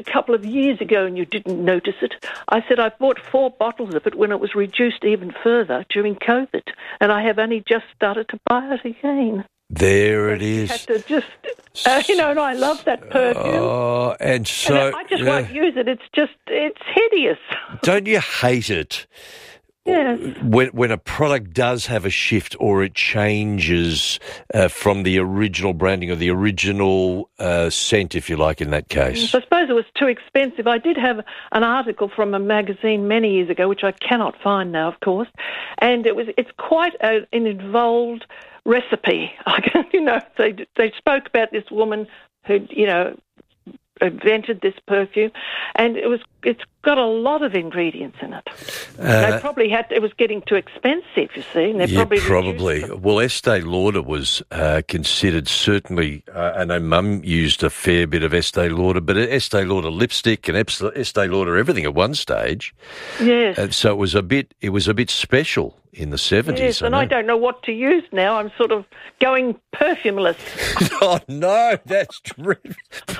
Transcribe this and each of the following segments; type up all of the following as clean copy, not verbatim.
a couple of years ago and you didn't notice it. I said I bought 4 bottles of it when it was reduced even further during COVID, and I have only just started to buy it again. There it is. Had to just, and I love that perfume. Oh, and so... And I just won't use it. It's hideous. Don't you hate it? Yes. When a product does have a shift or it changes from the original branding or the original scent, if you like, in that case. I suppose it was too expensive. I did have an article from a magazine many years ago, which I cannot find now, of course, and it's quite an involved recipe. They spoke about this woman who, invented this perfume, and it's got a lot of ingredients in it. They probably it was getting too expensive, you see. And probably. Well, Estee Lauder was considered certainly, I know Mum used a fair bit of Estee Lauder, but Estee Lauder lipstick and Estee Lauder everything at one stage. Yes. And so it was a bit special in the 70s. Yes, and I don't know what to use now. I'm sort of going perfumeless. Oh, no, that's dreadful.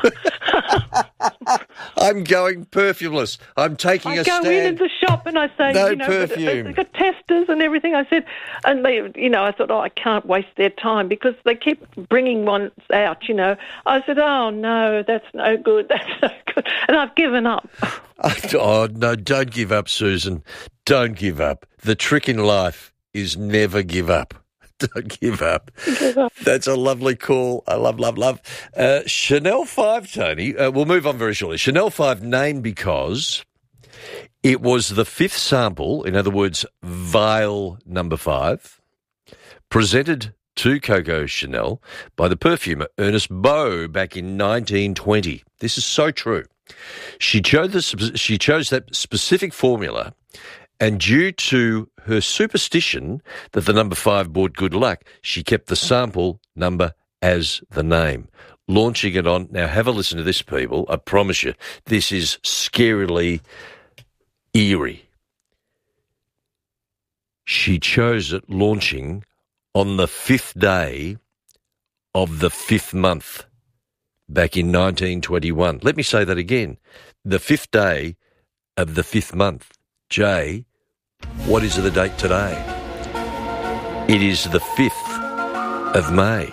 I'm going perfumeless. I'm taking a stand. I go into the shop and I say, no perfume. They've got testers and everything. I said, and they, I thought, I can't waste their time because they keep bringing ones out, I said, oh, no, that's no good. That's no good. And I've given up. Oh, no, don't give up, Susan. Don't give up. The trick in life is never give up. Don't give up. That's a lovely call. I love. Chanel 5, Tony. We'll move on very shortly. Chanel 5 named because it was the 5th sample, in other words, vial number 5, presented to Coco Chanel by the perfumer Ernest Beau back in 1920. This is so true. She chose that specific formula, and due to her superstition that the number 5 brought good luck, she kept the sample number as the name, launching it on. Now, have a listen to this, people. I promise you, this is scarily eerie. She chose it launching on the 5th day of the 5th month back in 1921. Let me say that again. The 5th day of the 5th month. Jay, what is the date today? It is the 5th of May.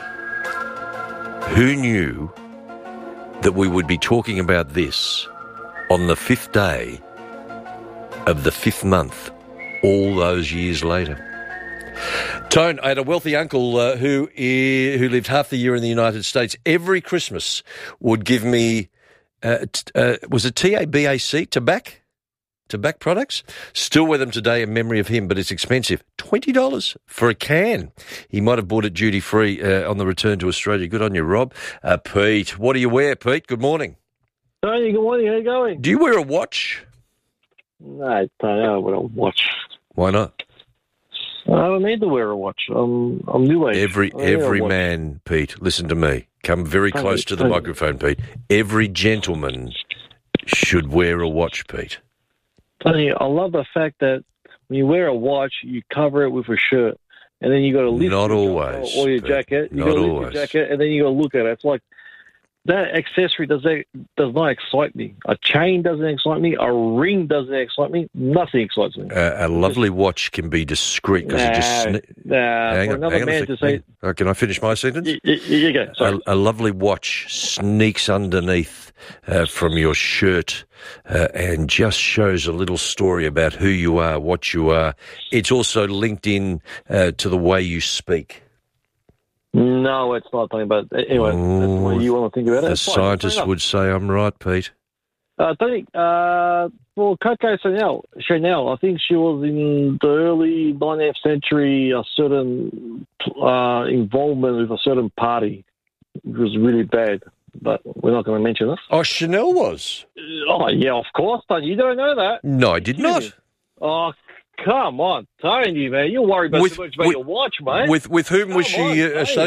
Who knew that we would be talking about this on the 5th day of the 5th month all those years later? Tone, I had a wealthy uncle who lived half the year in the United States. Every Christmas would give me, was it TABAC, tobacco products? Still wear them today in memory of him, but it's expensive. $20 for a can. He might have bought it duty-free on the return to Australia. Good on you, Rob. Pete, what do you wear, Pete? Good morning. Tony, good morning. How you going? Do you wear a watch? No, Tony, I don't wear a watch. Why not? I don't need to wear a watch. I'm new age. Every man, Pete, listen to me. Come very close to the microphone, Pete. Every gentleman should wear a watch, Pete. Tony, I love the fact that when you wear a watch, you cover it with a shirt, and then you got to lift Not always, or your jacket. You got to lift your jacket, and then you got to look at it. It's like that accessory does not excite me. A chain doesn't excite me. A ring doesn't excite me. Nothing excites me. A lovely watch can be discreet because it just... hang on a second. Can I finish my sentence? You go. Sorry. A lovely watch sneaks underneath from your shirt and just shows a little story about who you are, what you are. It's also linked in to the way you speak. No, it's not talking about. Anyway, that's the way you want to think about it. The scientists would say I'm right, Pete. Tony, for Coco Chanel, I think she was in the early 19th century, a certain involvement with a certain party. It was really bad, but we're not going to mention it. Oh, Chanel was? Oh, yeah, of course, Tony. You don't know that. No, I did not. Oh, come on, Tony, man. You're worried about too much about your watch, mate. With whom was she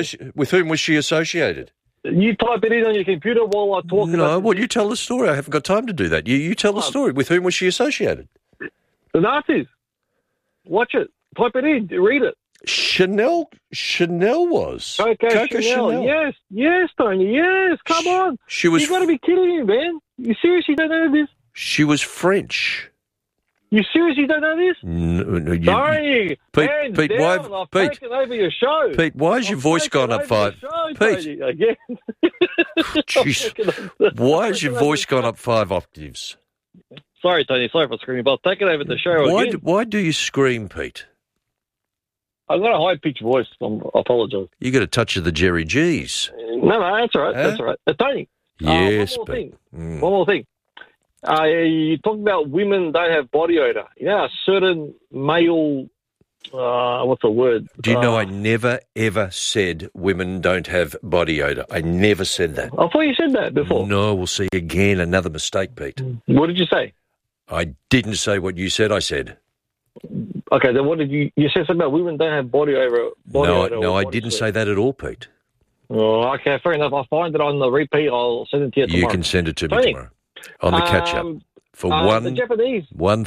associated? You type it in on your computer while I talk. No, well, you tell the story. I haven't got time to do that. You tell the story. With whom was she associated? The Nazis. Watch it. Type it in. Read it. Chanel was. Coco Chanel. Yes, Tony. Yes, come on. She was. You got to be kidding me, man. You seriously don't know this? She was French. You seriously don't know this? No, Sorry, Pete, hands Pete, down, why- I've Pete, taken over your show. Pete, why has your voice gone up five? Pete, Again. jeez, why has your voice gone up 5 octaves? Sorry, Tony. Sorry for screaming, but I've taken over the show again. Why do you scream, Pete? I've got a high-pitched voice. I apologise. You got a touch of the Jerry G's. No, that's all right. Huh? That's all right. Tony. Yes, one more Pete. thing. One more thing. You talking about women don't have body odour. You know, a certain male. What's the word? Do you know I never, ever said women don't have body odour? I never said that. I thought you said that before. No, we'll see again. Another mistake, Pete. What did you say? I didn't say what you said I said. Okay, then what did you said something about women don't have body odour. No, I didn't say that at all, Pete. Oh, okay, fair enough. I'll find it on the repeat. I'll send it to you tomorrow. You can send it to me Tony, tomorrow on the catch-up for the Japanese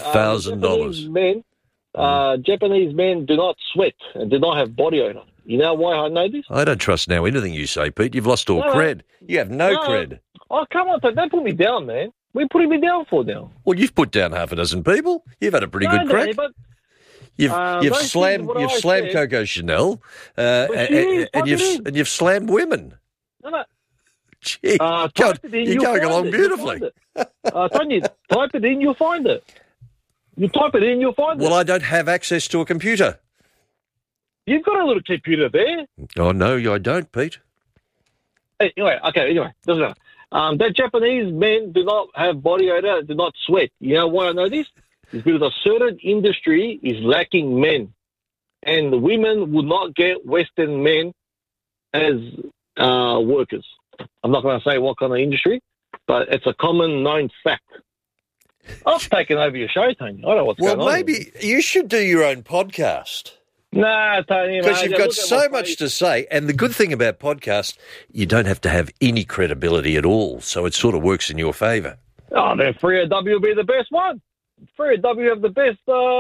$1,000. Japanese men do not sweat and do not have body odour. You know why I know this? I don't trust now anything you say, Pete. You've lost all cred. You have no cred. Oh, come on, don't put me down, man. What are you putting me down for now? Well, you've put down half a dozen people. You've had a pretty good crack. Danny, but You've slammed Coco Chanel, and you've slammed women. No. Gee, God, you're going along beautifully. Tony, type it in, you'll find it. You type it in, you'll find it. Well, I don't have access to a computer. You've got a little computer there. Oh, no, I don't, Pete. Anyway, doesn't matter. That Japanese men do not have body odour, do not sweat. You know why I know this? It's because a certain industry is lacking men. And the women would not get Western men as workers. I'm not going to say what kind of industry, but it's a common known fact. I've taken over your show, Tony. I don't know what's going on. Well, maybe you should do your own podcast. Nah, Tony. Because you've got so much to say. And the good thing about podcasts, you don't have to have any credibility at all. So it sort of works in your favour. Oh, then 3AW will be the best one. 3AW have the best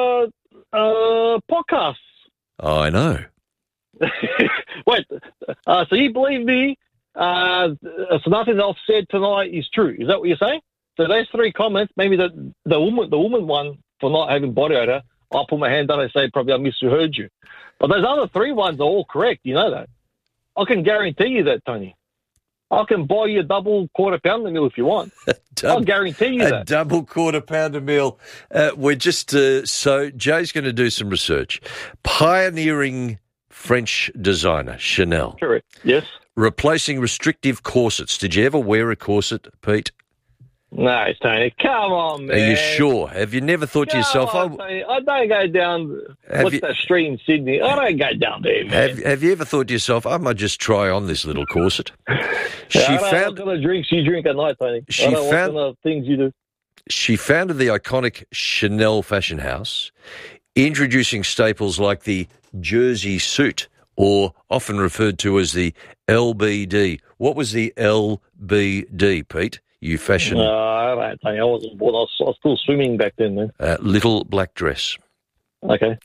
podcasts. Oh, I know. Wait, so you believe me? So nothing else said tonight is true. Is that what you're saying? So those 3 comments, maybe the woman one for not having body odour, I'll put my hand up and say probably I misheard you. But those other 3 ones are all correct. You know that. I can guarantee you that, Tony. I can buy you a double quarter pounder meal if you want. I'll guarantee you that. A double quarter pounder meal. We're just so Jay's going to do some research. Pioneering French designer Chanel. Correct. Yes. Replacing restrictive corsets. Did you ever wear a corset, Pete? No, Tony. Come on, man. Are you sure? Have you never thought to yourself, Tony, I don't go down. What's that street in Sydney? I don't go down there, man. Have you ever thought to yourself, I might just try on this little corset? I don't know what kind of drinks you drink at night, Tony. I don't know what kind of things you do. She founded the iconic Chanel fashion house, introducing staples like the jersey suit, or often referred to as the LBD. What was the LBD, Pete? You fashion... I don't know. I wasn't born. I was still swimming back then, man. Little black dress. Okay.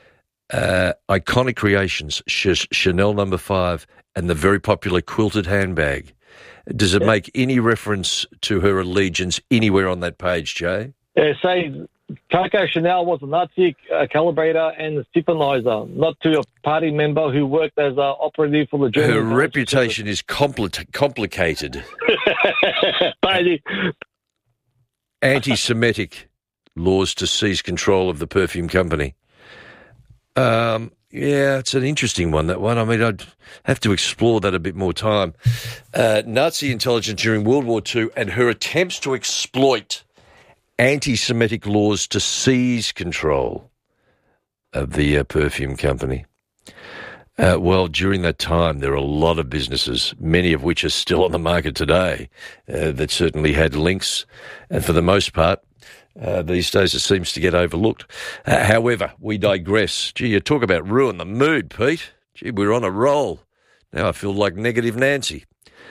Iconic creations, Chanel No. 5, and the very popular quilted handbag. Does it make any reference to her allegiance anywhere on that page, Jay? Yeah, say Coco Chanel was a Nazi calibrator and a Stephenizer, not to a party member who worked as an operative for the German... Her reputation is complicated. Anti-Semitic laws to seize control of the perfume company. Yeah, it's an interesting one, that one. I mean, I'd have to explore that a bit more time. Nazi intelligence during World War II and her attempts to exploit anti-Semitic laws to seize control of the perfume company. Well, during that time, there are a lot of businesses, many of which are still on the market today, that certainly had links. And for the most part, these days it seems to get overlooked. However, we digress. Gee, you talk about ruin the mood, Pete. Gee, we're on a roll. Now I feel like Negative Nancy.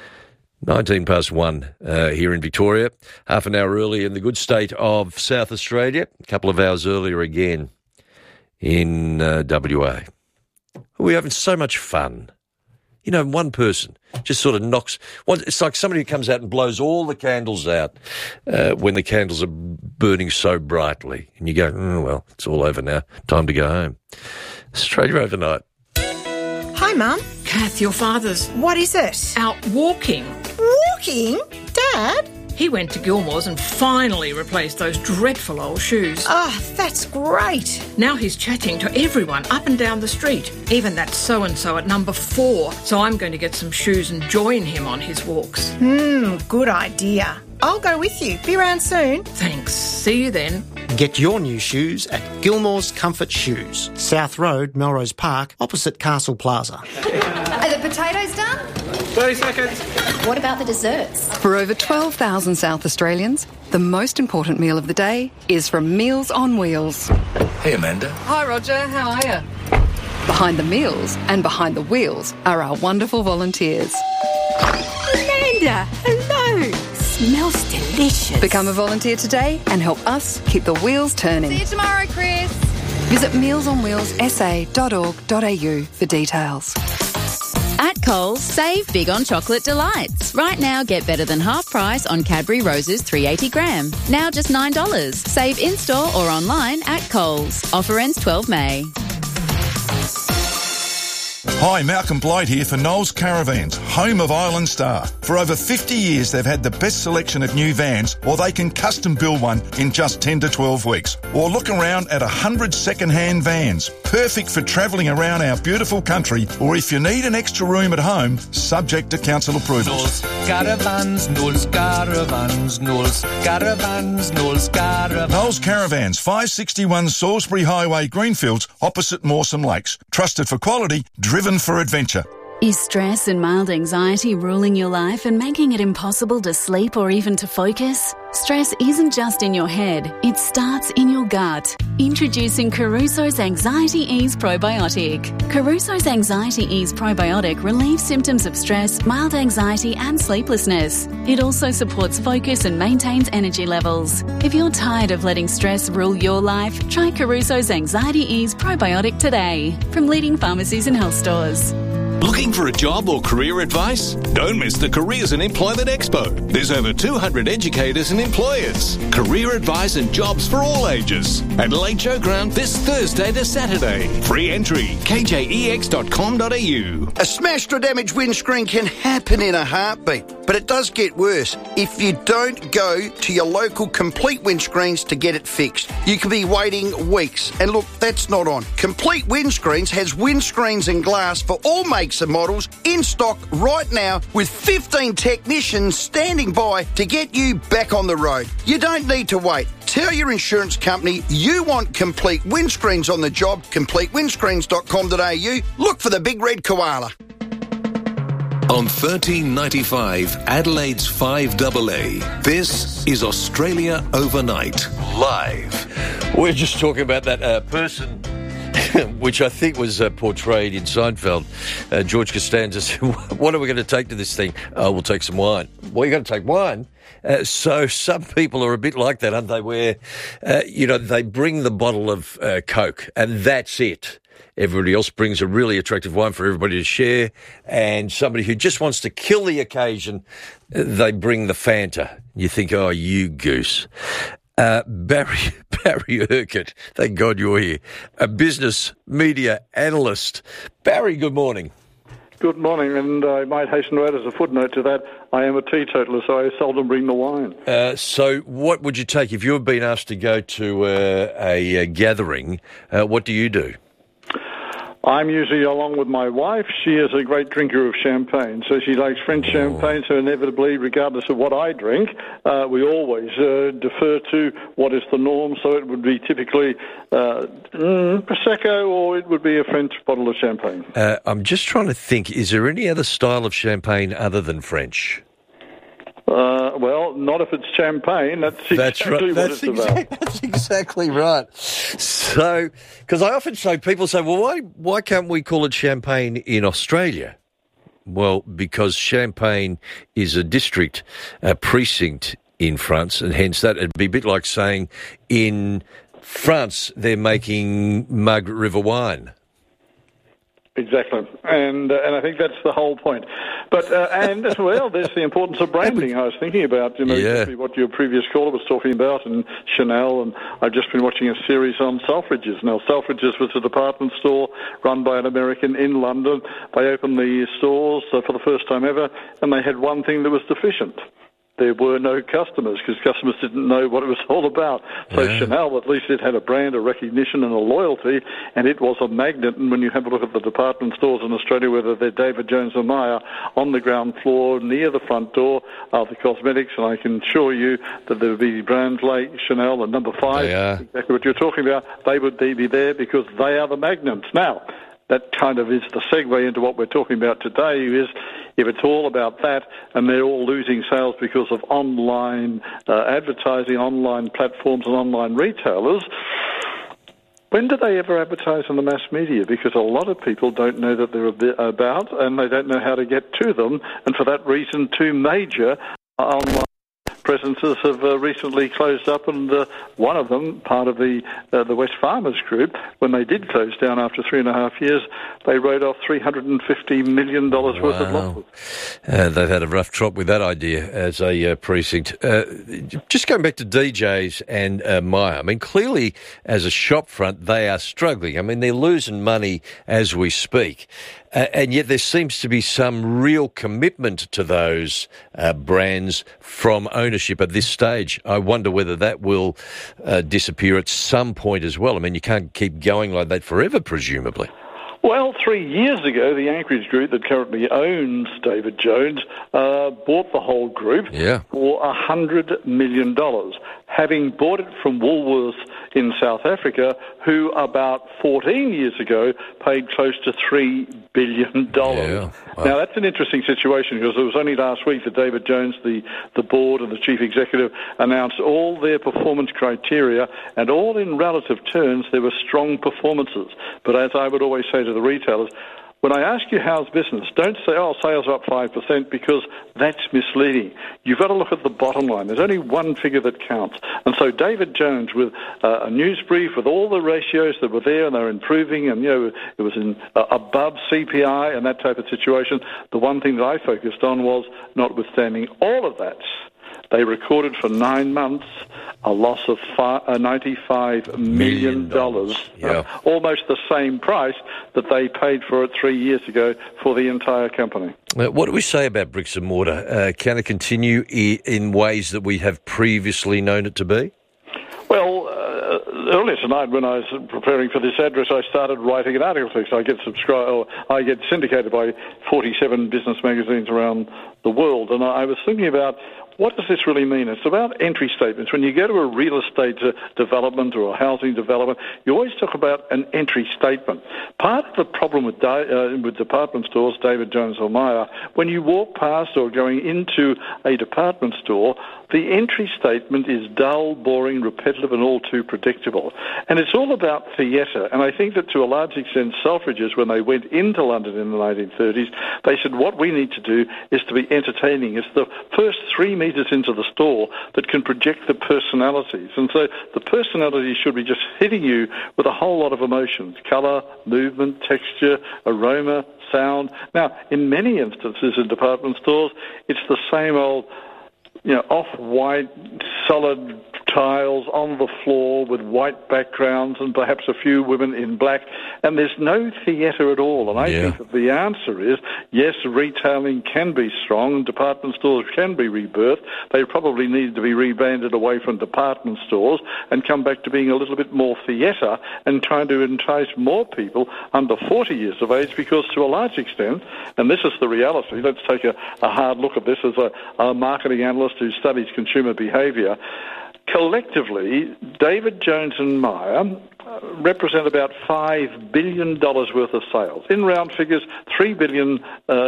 1:19 here in Victoria, half an hour early in the good state of South Australia, a couple of hours earlier again in WA. We're having so much fun You know, one person just sort of knocks. Well, it's like somebody who comes out and blows all the candles out when the candles are burning so brightly. And you go, oh, well, it's all over now. Time to go home. Australia Overnight. Hi, Mum. Kath, your father's What is it? out walking. Walking? Dad? He went to Gilmore's and finally replaced those dreadful old shoes. Oh, that's great. Now he's chatting to everyone up and down the street, even that so-and-so at number 4. So I'm going to get some shoes and join him on his walks. Good idea. I'll go with you. Be around soon. Thanks. See you then. Get your new shoes at Gilmore's Comfort Shoes, South Road, Melrose Park, opposite Castle Plaza. Are the potatoes done? 30 seconds. What about the desserts? For over 12,000 South Australians, the most important meal of the day is from Meals on Wheels. Hey, Amanda. Hi, Roger. How are you? Behind the meals and behind the wheels are our wonderful volunteers. Amanda, hello. Smells delicious. Become a volunteer today and help us keep the wheels turning. See you tomorrow, Chris. Visit mealsonwheelssa.org.au for details. At Coles, save big on chocolate delights. Right now, get better than half price on Cadbury Roses 380 gram. Now just $9. Save in-store or online at Coles. Offer ends 12 May. Hi, Malcolm Blight here for Knowles Caravans, home of Island Star. For over 50 years, they've had the best selection of new vans, or they can custom build one in just 10 to 12 weeks. Or look around at 100 second-hand vans, perfect for travelling around our beautiful country, or if you need an extra room at home, subject to council approvals. Knowles Caravans, Knowles Caravans, Knowles Caravans, Knowles Caravans. Knowles Caravans, 561 Salisbury Highway, Greenfields, opposite Mawson Lakes. Trusted for quality, driven for adventure. Is stress and mild anxiety ruling your life and making it impossible to sleep or even to focus? Stress isn't just in your head, it starts in your gut. Introducing Caruso's Anxiety Ease Probiotic. Caruso's Anxiety Ease Probiotic relieves symptoms of stress, mild anxiety and sleeplessness. It also supports focus and maintains energy levels. If you're tired of letting stress rule your life, try Caruso's Anxiety Ease Probiotic today from leading pharmacies and health stores. Looking for a job or career advice? Don't miss the Careers and Employment Expo. There's over 200 educators and employers. Career advice and jobs for all ages. At Lake Showground this Thursday to Saturday. Free entry, kjex.com.au. A smashed or damaged windscreen can happen in a heartbeat, but it does get worse if you don't go to your local Complete Windscreens to get it fixed. You could be waiting weeks. And look, that's not on. Complete Windscreens has windscreens and glass for all makes and models in stock right now with 15 technicians standing by to get you back on the road. You don't need to wait. Tell your insurance company you want Complete Windscreens on the job. CompleteWindscreens.com.au. Look for the big red koala. On 1395 Adelaide's 5AA, this is Australia Overnight, live. We're just talking about that person which I think was portrayed in Seinfeld. George Costanza said, what are we going to take to this thing? Oh, we'll take some wine. Well, you're going to take wine? So some people are a bit like that, aren't they, where, they bring the bottle of Coke and that's it. Everybody else brings a really attractive wine for everybody to share, and somebody who just wants to kill the occasion, they bring the Fanta. You think, oh, you goose. Barry Urquhart, thank God you're here, a business media analyst. Barry, good morning. Good morning, and I might hasten to add as a footnote to that, I am a teetotaler, so I seldom bring the wine. So what would you take if you were being asked to go to a gathering? What do you do? I'm usually along with my wife. She is a great drinker of champagne, so she likes French champagne, so inevitably, regardless of what I drink, we always defer to what is the norm, so it would be typically Prosecco or it would be a French bottle of champagne. I'm just trying to think, is there any other style of champagne other than French? Well, not if it's champagne. That's exactly what it's about. That's exactly right. So, because I often say, people say, well, why can't we call it champagne in Australia? Well, because Champagne is a district, a precinct in France, and hence that it'd be a bit like saying in France they're making Margaret River wine. Exactly, and I think that's the whole point. But and as well, there's the importance of branding. I was thinking about, exactly what your previous caller was talking about, and Chanel, and I've just been watching a series on Selfridges. Now, Selfridges was a department store run by an American in London. They opened the stores for the first time ever, and they had one thing that was deficient. There were no customers because customers didn't know what it was all about. So Chanel, at least it had a brand, a recognition and a loyalty, and it was a magnet. And when you have a look at the department stores in Australia, whether they're David Jones or Myer, on the ground floor near the front door are the cosmetics, and I can assure you that there would be brands like Chanel and Number 5, exactly what you're talking about, they would be there because they are the magnets. Now, that kind of is the segue into what we're talking about today, is if it's all about that and they're all losing sales because of online advertising, online platforms and online retailers, when do they ever advertise in the mass media? Because a lot of people don't know that they're about and they don't know how to get to them. And for that reason, two major online presences have recently closed up, and one of them, part of the Wesfarmers Group, when they did close down after 3.5 years, they wrote off $350 million worth of losses. They've had a rough trot with that idea as a precinct. Just going back to DJs and Myer, I mean, clearly as a shop front, they are struggling. I mean, they're losing money as we speak. And yet there seems to be some real commitment to those brands from ownership at this stage. I wonder whether that will disappear at some point as well. I mean, you can't keep going like that forever, presumably. Well, 3 years ago, the Anchorage Group that currently owns David Jones bought the whole group for $100 million, having bought it from Woolworths in South Africa, who about 14 years ago paid close to $3 billion. Wow. Now, that's an interesting situation because it was only last week that David Jones, the board and the chief executive, announced all their performance criteria, and all in relative terms, there were strong performances. But as I would always say to the retailers, when I ask you how's business, don't say, sales are up 5%, because that's misleading. You've got to look at the bottom line. There's only one figure that counts. And so David Jones, with a news brief, with all the ratios that were there and they're improving, and, it was above CPI and that type of situation, the one thing that I focused on was, notwithstanding all of that, they recorded for 9 months a loss of $95 million, almost the same price that they paid for it 3 years ago for the entire company. What do we say about bricks and mortar? Can it continue in ways that we have previously known it to be? Well, earlier tonight when I was preparing for this address, I started writing an article because I get syndicated by 47 business magazines around the world, and I was thinking about, what does this really mean? It's about entry statements. When you go to a real estate development or a housing development, you always talk about an entry statement. Part of the problem with department stores, David Jones or Myer, when you walk past or going into a department store, the entry statement is dull, boring, repetitive, and all too predictable. And it's all about theatre. And I think that to a large extent, Selfridges, when they went into London in the 1930s, they said, what we need to do is to be entertaining. It's the first 3 metres into the store that can project the personalities. And so the personalities should be just hitting you with a whole lot of emotions: colour, movement, texture, aroma, sound. Now, in many instances in department stores, it's the same old, off-white, solid tiles on the floor with white backgrounds and perhaps a few women in black, and there's no theatre at all. And I think that the answer is, yes, retailing can be strong and department stores can be rebirthed. They probably need to be rebranded away from department stores and come back to being a little bit more theatre and trying to entice more people under 40 years of age, because to a large extent, and this is the reality, let's take a hard look at this as a marketing analyst who studies consumer behaviour. Collectively, David Jones and Myer represent about $5 billion worth of sales. In round figures, $3 billion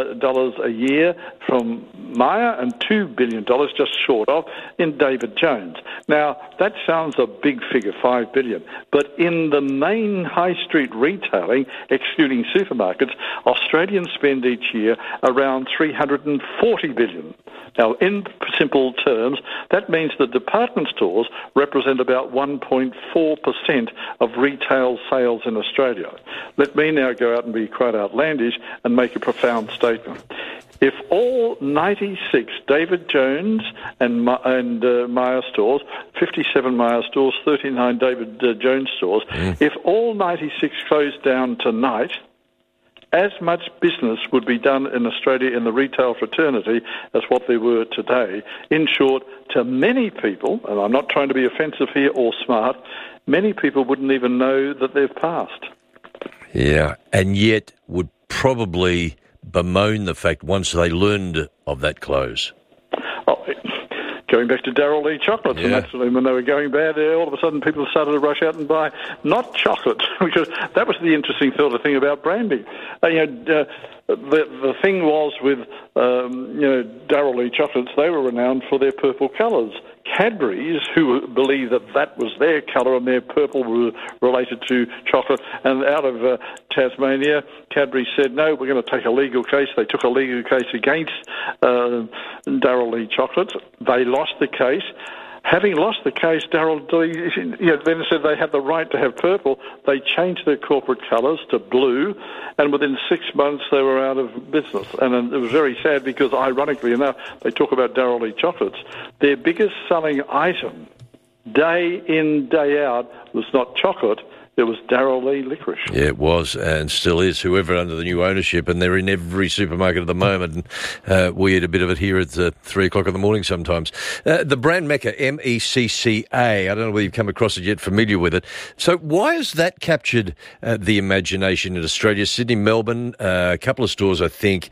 a year from Myer and $2 billion, just short of, in David Jones. Now, that sounds a big figure, $5 billion. But in the main high street retailing, excluding supermarkets, Australians spend each year around $340 billion. Now, in simple terms, that means that department stores represent about 1.4% of of retail sales in Australia. Let me now go out and be quite outlandish and make a profound statement. If all 96 David Jones and Myer stores, 57 Myer stores, 39 David Jones stores, if all 96 closed down tonight, as much business would be done in Australia in the retail fraternity as what there were today. In short, to many people, and I'm not trying to be offensive here or smart, many people wouldn't even know that they've passed. Yeah, and yet would probably bemoan the fact once they learned of that close. Oh, going back to Darryl Lee chocolates, and that's when they were going bad, all of a sudden people started to rush out and buy not chocolate, because that was the interesting sort of thing about brandy. The thing was with Darryl Lee chocolates, they were renowned for their purple colours. Cadbury's, who believed that was their colour and their purple were related to chocolate, and out of Tasmania, Cadbury said, no, we're going to take a legal case. They took a legal case against Darryl Lee chocolates. They lost the case. Having lost the case, Darryl Lee then said they had the right to have purple. They changed their corporate colours to blue, and within 6 months they were out of business. And it was very sad because, ironically enough, they talk about Darryl Lee chocolates. Their biggest selling item, day in, day out, was not chocolate. It was Darryl Lee licorice. Yeah, it was and still is, whoever under the new ownership, and they're in every supermarket at the moment. And we eat a bit of it here at 3 o'clock in the morning sometimes. The brand Mecca, MECCA, I don't know whether you've come across it yet, familiar with it. So why has that captured the imagination in Australia? Sydney, Melbourne, a couple of stores, I think,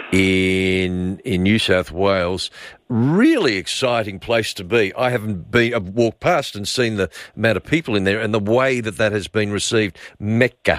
in New South Wales. Really exciting place to be. I've walked past and seen the amount of people in there and the way that has been received. Mecca.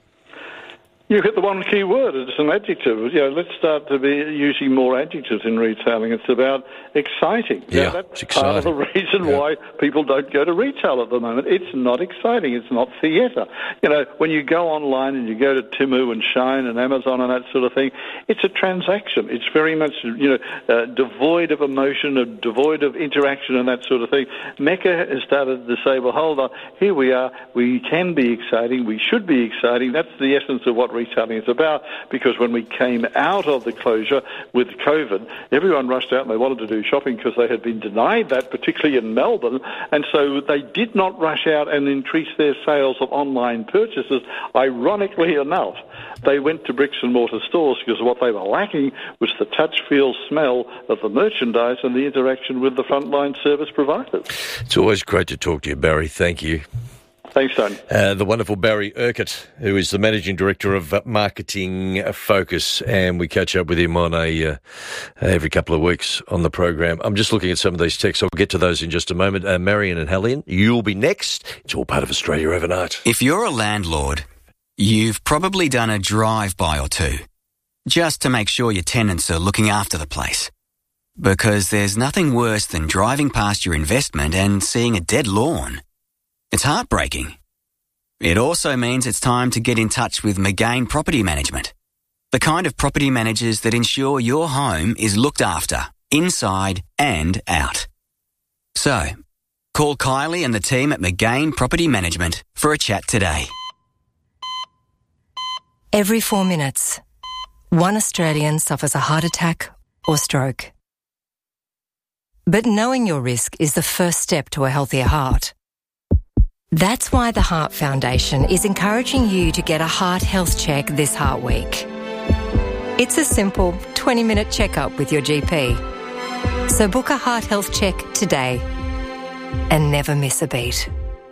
You hit the one key word. It's an adjective. Let's start to be using more adjectives in retailing. It's about exciting. Yeah, that's it's exciting. Part of the reason why people don't go to retail at the moment. It's not exciting. It's not theatre. When you go online and you go to Temu and Shine and Amazon and that sort of thing, it's a transaction. It's very much, devoid of emotion, devoid of interaction and that sort of thing. Mecca has started to say, well, hold on, here we are. We can be exciting. We should be exciting. That's the essence of what retailing is about, because when we came out of the closure with COVID, everyone rushed out and they wanted to do shopping because they had been denied that, particularly in Melbourne, and so they did not rush out and increase their sales of online purchases. Ironically enough, they went to bricks and mortar stores because what they were lacking was the touch, feel, smell of the merchandise and the interaction with the frontline service providers. It's always great to talk to you, Barry. Thank you. Thanks, Tony. The wonderful Barry Urquhart, who is the Managing Director of Marketing Focus, and we catch up with him on every couple of weeks on the program. I'm just looking at some of these texts. I'll get to those in just a moment. Marion and Helene, you'll be next. It's all part of Australia Overnight. If you're a landlord, you've probably done a drive-by or two, just to make sure your tenants are looking after the place. Because there's nothing worse than driving past your investment and seeing a dead lawn. It's heartbreaking. It also means it's time to get in touch with McGain Property Management, the kind of property managers that ensure your home is looked after, inside and out. So, call Kylie and the team at McGain Property Management for a chat today. Every 4 minutes, one Australian suffers a heart attack or stroke. But knowing your risk is the first step to a healthier heart. That's why the Heart Foundation is encouraging you to get a heart health check this Heart Week. It's a simple 20-minute checkup with your GP. So book a heart health check today and never miss a beat.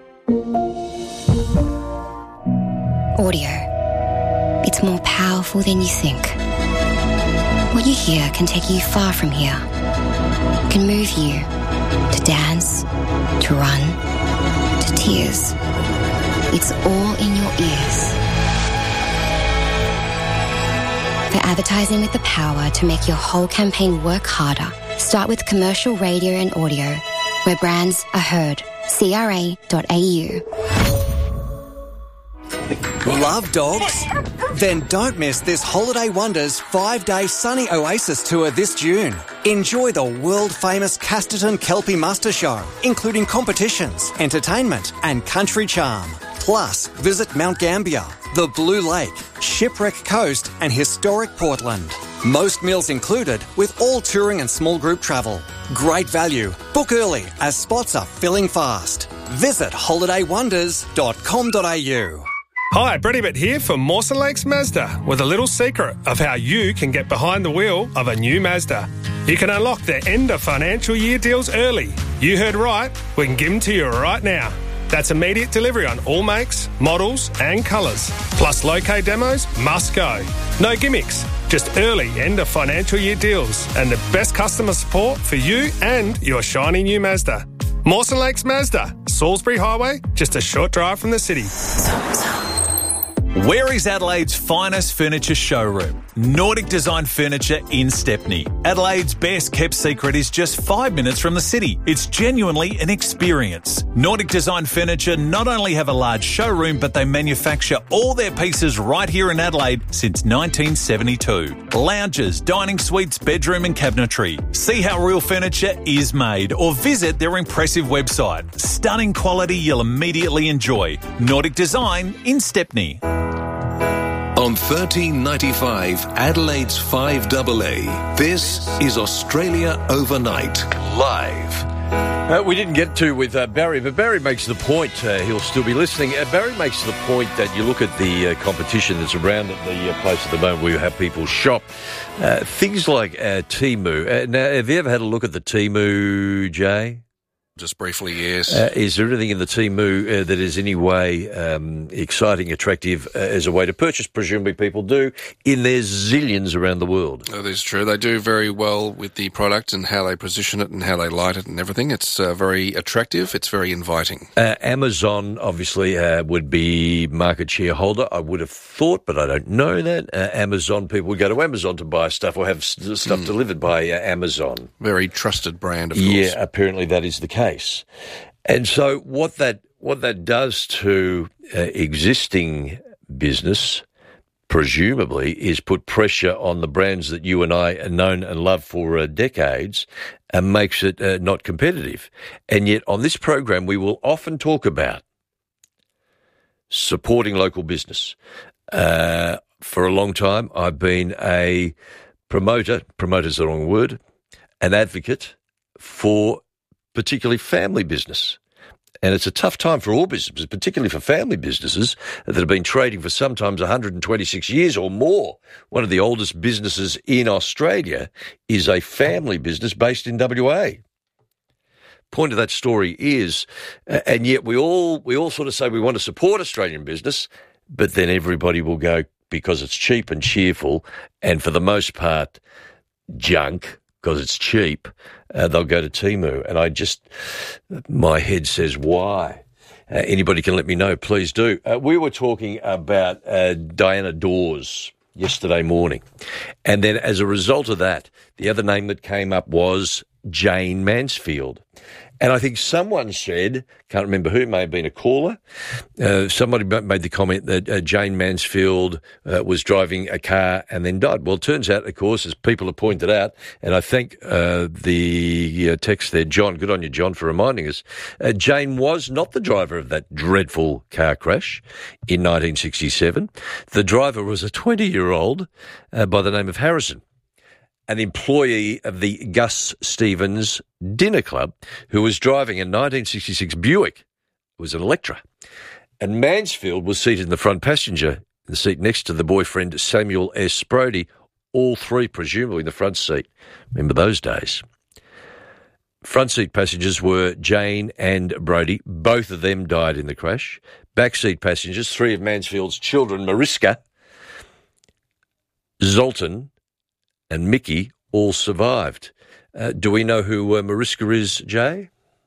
Audio. It's more powerful than you think. What you hear can take you far from here. It can move you to dance, to run, to tears. It's all in your ears. For advertising with the power to make your whole campaign work harder, start with commercial radio and audio, where brands are heard. CRA.au. Love dogs? Then don't miss this Holiday Wonders 5-day sunny oasis tour this June. Enjoy the world-famous Casterton Kelpie Muster Show, including competitions, entertainment and country charm. Plus, visit Mount Gambier, the Blue Lake, Shipwreck Coast and historic Portland. Most meals included with all touring and small group travel. Great value. Book early as spots are filling fast. Visit holidaywonders.com.au. Hi, Brady Bitt here for Mawson Lakes Mazda with a little secret of how you can get behind the wheel of a new Mazda. You can unlock their end of financial year deals early. You heard right, we can give them to you right now. That's immediate delivery on all makes, models and colours. Plus low-K demos must go. No gimmicks, just early end of financial year deals and the best customer support for you and your shiny new Mazda. Mawson Lakes Mazda, Salisbury Highway, just a short drive from the city. Where is Adelaide's finest furniture showroom? Nordic Design Furniture in Stepney. Adelaide's best kept secret is just 5 minutes from the city. It's genuinely an experience. Nordic Design Furniture not only have a large showroom, but they manufacture all their pieces right here in Adelaide since 1972. Lounges, dining suites, bedroom and cabinetry. See how real furniture is made or visit their impressive website. Stunning quality you'll immediately enjoy. Nordic Design in Stepney. On 1395 Adelaide's 5AA, this is Australia Overnight, live. We didn't get to with Barry, but Barry makes the point, he'll still be listening. Barry makes the point that you look at the competition that's around at the place at the moment where you have people shop. Things like Temu. Now, have you ever had a look at the Temu, Jay? Just briefly, yes. Is there anything in the Temu that is any way exciting, attractive as a way to purchase? Presumably people do, in their zillions around the world. Oh, that's true. They do very well with the product and how they position it and how they light it and everything. It's very attractive. It's very inviting. Amazon, obviously, would be market shareholder, I would have thought, but I don't know that. Amazon, people would go to Amazon to buy stuff or have stuff delivered by Amazon. Very trusted brand, of course. Yeah, apparently that is the case. And so what that does to existing business, presumably, is put pressure on the brands that you and I have known and loved for decades and makes it not competitive. And yet on this program we will often talk about supporting local business. For a long time I've been a promoter's the wrong word, an advocate for particularly family business. And it's a tough time for all businesses, particularly for family businesses that have been trading for sometimes 126 years or more. One of the oldest businesses in Australia is a family business based in WA. Point of that story is, and yet we all sort of say we want to support Australian business, but then everybody will go because it's cheap and cheerful, and for the most part, junk, because it's cheap, they'll go to Temu. And my head says, why? Anybody can let me know, please do. We were talking about Diana Dawes yesterday morning. And then as a result of that, the other name that came up was Jayne Mansfield. And I think someone said, can't remember who, it may have been a caller, somebody made the comment that Jayne Mansfield was driving a car and then died. Well, it turns out, of course, as people have pointed out, and I thank the text there, John, good on you, John, for reminding us, Jayne was not the driver of that dreadful car crash in 1967. The driver was a 20-year-old by the name of Harrison, an employee of the Gus Stevens Dinner Club, who was driving a 1966 Buick. It was an Electra. And Mansfield was seated in the front passenger, the seat next to the boyfriend, Samuel S. Brodie, all three presumably in the front seat. Remember those days. Front seat passengers were Jayne and Brodie. Both of them died in the crash. Back seat passengers, three of Mansfield's children, Mariska, Zoltan, and Mickey, all survived. Do we know who Mariska is, Jay?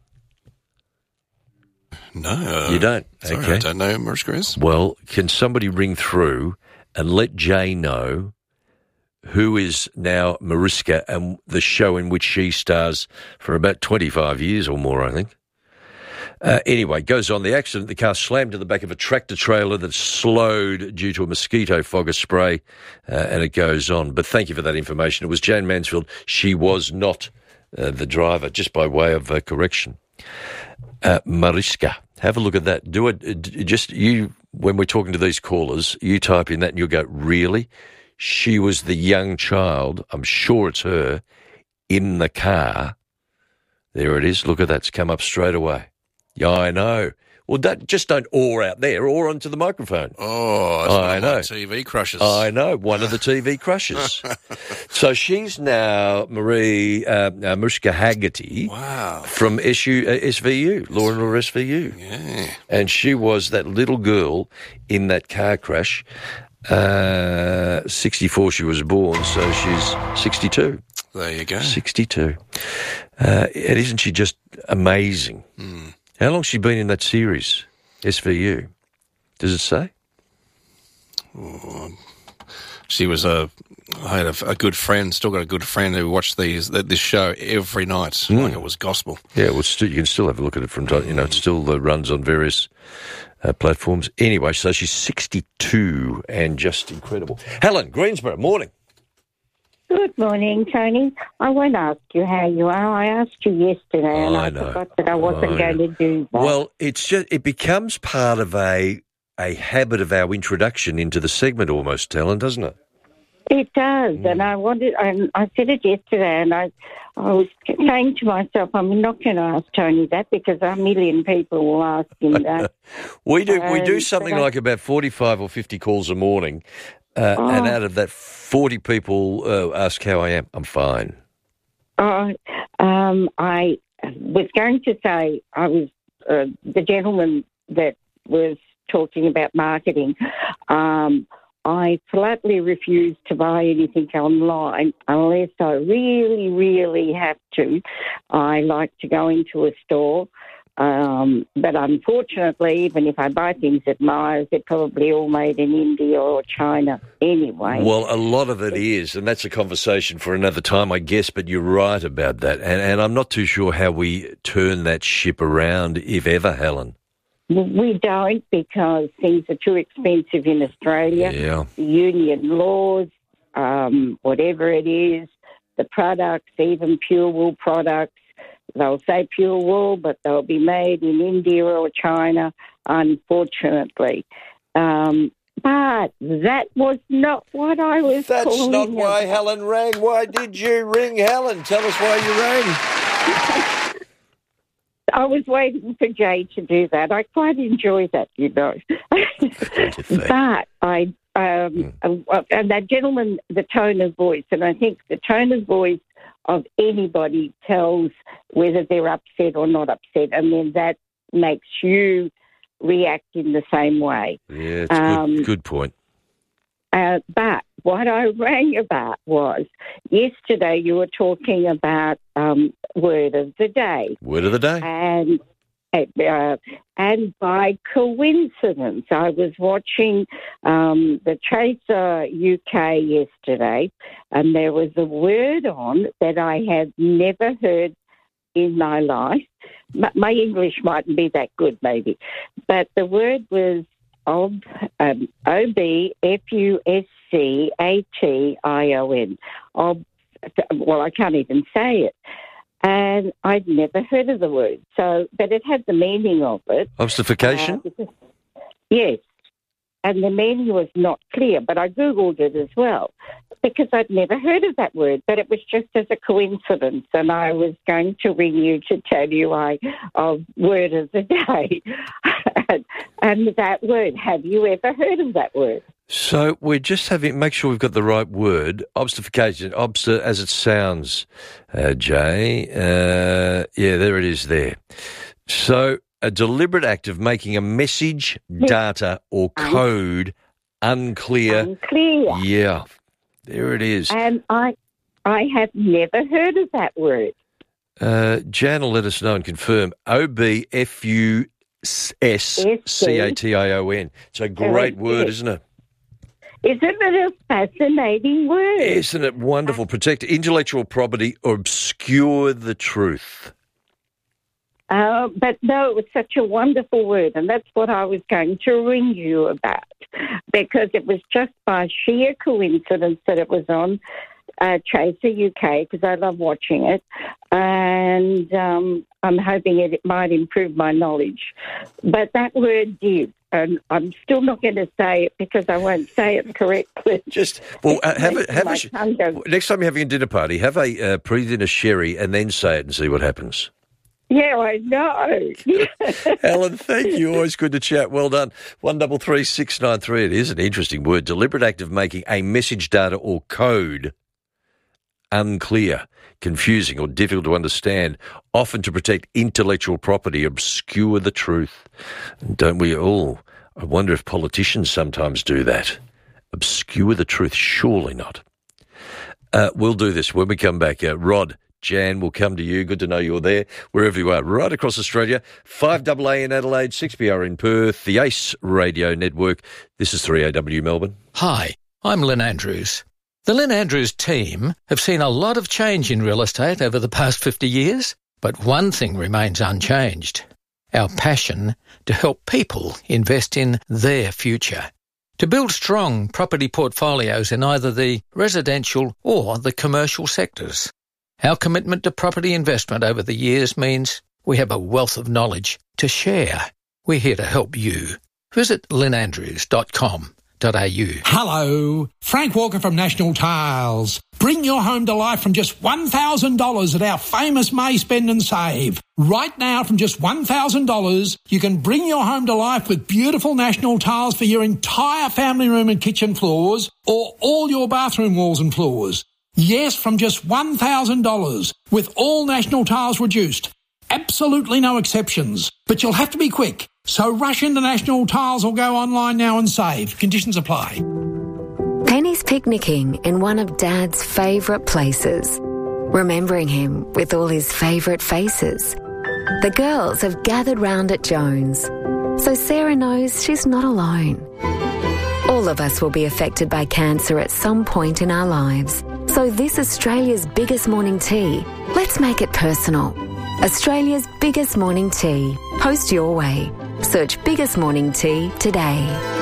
No. You don't? Sorry, okay. I don't know who Mariska is. Well, can somebody ring through and let Jay know who is now Mariska and the show in which she stars for about 25 years or more, I think? Anyway, goes on. The accident, the car slammed to the back of a tractor trailer that slowed due to a mosquito fogger spray, and it goes on. But thank you for that information. It was Jayne Mansfield. She was not the driver, just by way of correction. Mariska. Have a look at that. Do it. Just you, when we're talking to these callers, you type in that and you'll go, really? She was the young child, I'm sure it's her, in the car. There it is. Look at that. It's come up straight away. Yeah, I know. Well, just don't oar out there, or onto the microphone. Oh, that's I know. TV crushes. I know, one of the TV crushes. So she's now Mariska Haggerty. Wow. From SVU, Law and Order SVU. Yeah. And she was that little girl in that car crash. 64 she was born, so she's 62. There you go. 62. And isn't she just amazing? Mm. How long's she been in that series, SVU? Does it say? Oh, she was I had a good friend, still got a good friend who watched this show every night, like it was gospel. Yeah, well, you can still have a look at it from time. It still runs on various platforms. Anyway, so she's 62 and just incredible. Helen, Greensboro, morning. Good morning, Tony. I won't ask you how you are. I asked you yesterday, and I forgot that I wasn't going to do that. Well, it becomes part of a habit of our introduction into the segment almost, Helen, doesn't it? It does, and I said it yesterday, and I was saying to myself, I'm not going to ask Tony that because a million people will ask him that. We do something like about 45 or 50 calls a morning, and out of that, 40 people ask how I am. I'm fine. I was going to say I was the gentleman that was talking about marketing. I flatly refuse to buy anything online unless I really, really have to. I like to go into a store. But unfortunately, even if I buy things at Myers, they're probably all made in India or China anyway. Well, a lot of it is, and that's a conversation for another time, I guess, but you're right about that. And I'm not too sure how we turn that ship around, if ever, Helen. We don't, because things are too expensive in Australia. Yeah. The union laws, whatever it is, the products, even pure wool products, they'll say pure wool, but they'll be made in India or China, unfortunately. But that was not what I was calling. That's not why Helen rang. Why did you ring, Helen? Tell us why you rang. I was waiting for Jay to do that. I quite enjoy that, But and that gentleman, the tone of voice, and I think the tone of voice of anybody tells whether they're upset or not upset, and then that makes you react in the same way. Yeah, it's good point. But what I rang about was, yesterday you were talking about Word of the Day. Word of the Day. And by coincidence, I was watching the Chaser UK yesterday, and there was a word on that I had never heard in my life. My English mightn't be that good, maybe, but the word was OBFUSCATION. Well, I can't even say it. And I'd never heard of the word. But it had the meaning of it. Obstification? Yes. And the meaning was not clear, but I Googled it as well because I'd never heard of that word, but it was just as a coincidence, and I was going to ring you to tell you Word of the Day. And that word, have you ever heard of that word? So we're just make sure we've got the right word. Obstification, as it sounds, Jay. Yeah, there it is there. So a deliberate act of making a message, data, or code unclear. Unclear. Yeah, there it is. And I have never heard of that word. Jan will let us know and confirm. OBFUSCATION. It's a great word, isn't it? Isn't it a fascinating word? Isn't it wonderful? Protect intellectual property or obscure the truth. But no, it was such a wonderful word, and that's what I was going to ring you about, because it was just by sheer coincidence that it was on Chaser UK because I love watching it, and I'm hoping it might improve my knowledge. But that word "div," and I'm still not going to say it because I won't say it correctly. Next time you're having a dinner party, have a pre-dinner sherry and then say it and see what happens. Yeah, I know. Alan, thank you. Always good to chat. Well done. 133693. It is an interesting word. Deliberate act of making a message, data or code unclear, confusing or difficult to understand, often to protect intellectual property, obscure the truth. Don't we all? I wonder if politicians sometimes do that. Obscure the truth. Surely not. We'll do this when we come back. Rod, Jan, will come to you. Good to know you're there, wherever you are, right across Australia. 5AA in Adelaide, 6PR in Perth, the ACE Radio Network. This is 3AW Melbourne. Hi, I'm Lynn Andrews. The Lynn Andrews team have seen a lot of change in real estate over the past 50 years, but one thing remains unchanged: our passion to help people invest in their future. To build strong property portfolios in either the residential or the commercial sectors. Our commitment to property investment over the years means we have a wealth of knowledge to share. We're here to help you. Visit lynnandrews.com.au. Hello, Frank Walker from National Tiles. Bring your home to life from just $1,000 at our famous May Spend and Save. Right now, from just $1,000, you can bring your home to life with beautiful National Tiles for your entire family room and kitchen floors, or all your bathroom walls and floors. Yes, from just $1,000, with all National Tiles reduced. Absolutely no exceptions. But you'll have to be quick. So rush into National Tiles or go online now and save. Conditions apply. Penny's picnicking in one of Dad's favourite places, remembering him with all his favourite faces. The girls have gathered round at Jones, so Sarah knows she's not alone. All of us will be affected by cancer at some point in our lives. So this Australia's biggest morning tea, let's make it personal. Australia's biggest morning tea. Post your way. Search Biggest Morning Tea today.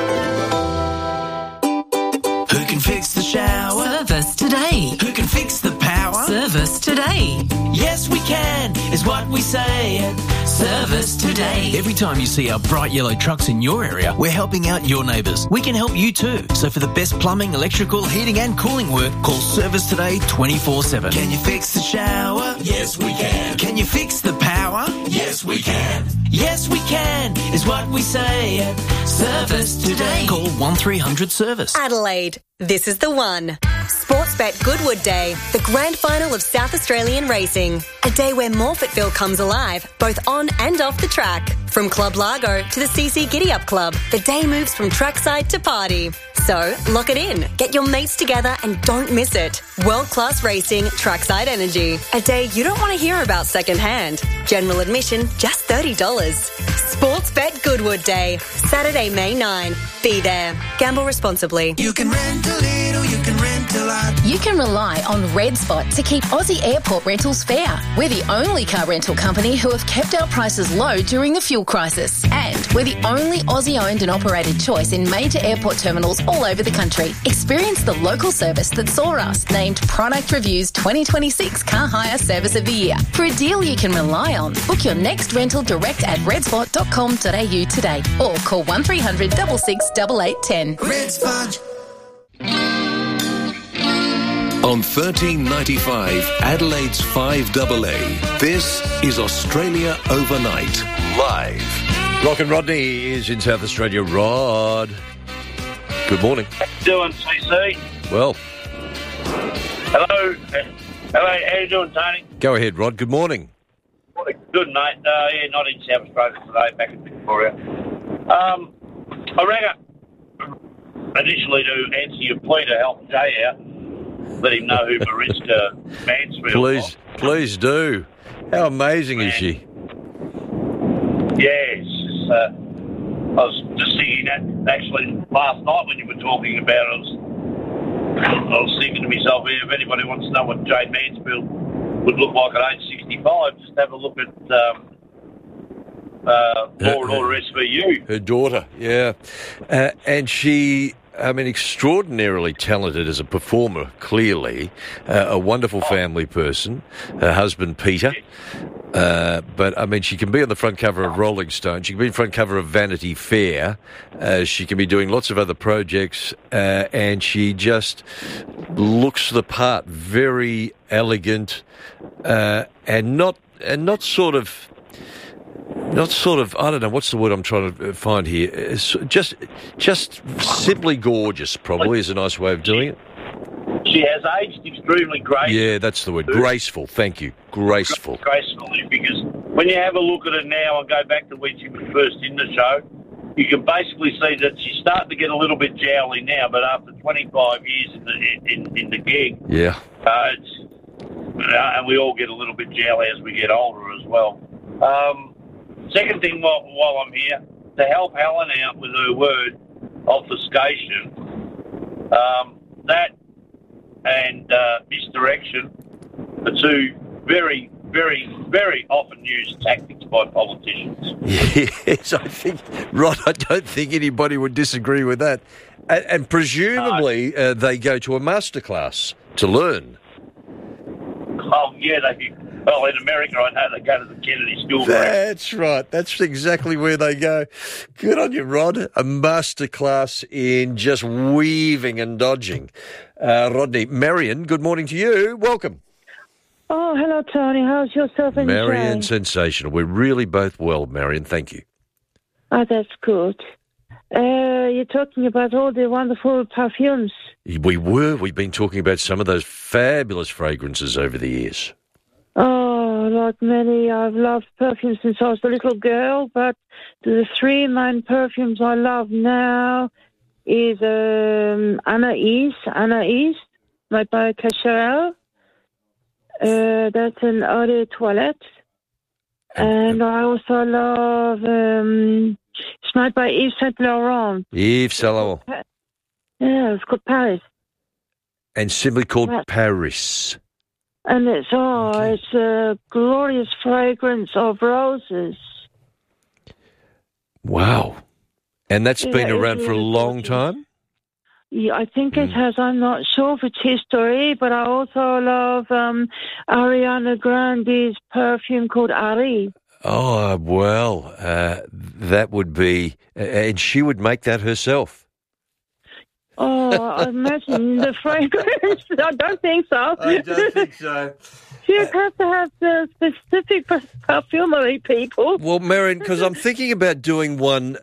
Who can fix the shower? Service today. Who can fix the power? Service today. Yes, we can, is what we say. Service today. Every time you see our bright yellow trucks in your area, we're helping out your neighbours. We can help you too. So for the best plumbing, electrical, heating and cooling work, call Service Today 24/7. Can you fix the shower? Yes, we can. Can you fix the power? Yes, we can. Yes, we can, is what we say. Service today. Call 1300 Service. Adelaide, this is the one. Sportsbet Goodwood Day, the grand final of South Australian racing. A day where Morfettville comes alive, both on and off the track. From Club Largo to the CC Giddy Up Club, the day moves from trackside to party. So, lock it in, get your mates together and don't miss it. World-class racing, trackside energy. A day you don't want to hear about secondhand. General admission, just $30. Sportsbet Goodwood Day, Saturday, May 9. Be there. Gamble responsibly. You can rent a little, you can rent a lot. You can rely on Red Spot to keep Aussie airport rentals fair. We're the only car rental company who have kept our prices low during the fuel crisis. And we're the only Aussie-owned and operated choice in major airport terminals all over the country. Experience the local service that saw us named Product Review's 2026 Car Hire Service of the Year. For a deal you can rely on, book your next rental direct at redspot.com.au today or call 1300 66 8810. Red Spot. On 1395 Adelaide's 5AA, this is Australia Overnight, live. Rock and Rodney is in South Australia. Rod, good morning. How you doing, CC? Well. Hello. Hello, how you doing, Tony? Go ahead, Rod. Good morning. Good, mate. Yeah, not in South Australia today, back in Victoria. I rang up initially to answer your plea to help Jay out. Let him know who Mariska Mansfield was. Please do. How amazing is she? Yes. I was just thinking that actually last night when you were talking about it, I was thinking to myself, if anybody wants to know what Jade Mansfield would look like at age 65, just have a look at Law and Order SVU. Her daughter, yeah. And she extraordinarily talented as a performer, clearly. A wonderful family person. Her husband, Peter. But, I mean, she can be on the front cover of Rolling Stone. She can be in front cover of Vanity Fair. She can be doing lots of other projects. And she just looks the part. Very elegant. And not sort of, I don't know, what's the word I'm trying to find here? It's just simply gorgeous, probably, is a nice way of doing it. She has aged extremely gracefully. Yeah, that's the word. Graceful, thank you. Graceful. Gracefully, because when you have a look at her now and go back to when she was first in the show, you can basically see that she's starting to get a little bit jowly now, but after 25 years in the gig, yeah, and we all get a little bit jowly as we get older as well. Second thing, while I'm here, to help Helen out with her word, obfuscation, that and misdirection are two very, very, very often used tactics by politicians. Yes, I think, Rod, I don't think anybody would disagree with that. And presumably they go to a masterclass to learn. Oh, yeah, well, in America, I know they go to the Kennedy School. That's right. That's exactly where they go. Good on you, Rod. A masterclass in just weaving and dodging. Rodney, Marion, good morning to you. Welcome. Oh, hello, Tony. How's yourself and Marion, Jane? sensational. We're really both well, Marion. Thank you. Oh, that's good. You're talking about all the wonderful perfumes. We've been talking about some of those fabulous fragrances over the years. Oh, like many, I've loved perfumes since I was a little girl, but the three main perfumes I love now is Anaïs, made by Cacharel. That's an eau de toilette. And I also love, it's made by Yves Saint Laurent. Yves Saint Laurent. Yeah, it's called Paris. And simply called Paris. And it's a glorious fragrance of roses. Wow. And that's been around for a long time? Yeah, I think it has. I'm not sure of its history, but I also love Ariana Grande's perfume called Ari. Oh, well, that would be... and she would make that herself. Oh, I imagine the fragrance. I don't think so. I don't think so. You have to have the specific perfumery people. Well, Marion, because I'm thinking about doing one